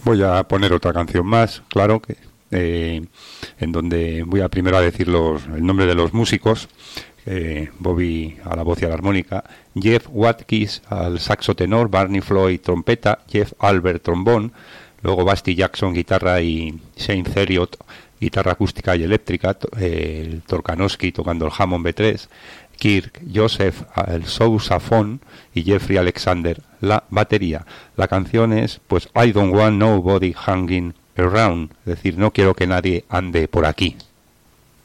Voy a poner otra canción más, claro, que en donde voy a primero a decir el nombre de los músicos. Bobby a la voz y a la armónica, Jeff Watkins al saxo tenor, Barney Floyd trompeta, Jeff Albert trombón, luego Basti Jackson guitarra y Shane Theriot guitarra acústica y eléctrica, el Torkanowski tocando el Hammond B3, Kirk Joseph el sousafón y Jeffrey Alexander la batería. La canción es pues I don't want nobody hanging around, es decir, no quiero que nadie ande por aquí.